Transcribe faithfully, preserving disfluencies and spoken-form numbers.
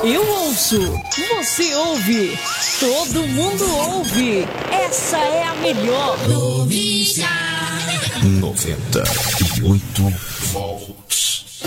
Eu ouço, você ouve, todo mundo ouve. Essa é a melhor. noventa e oito Volt.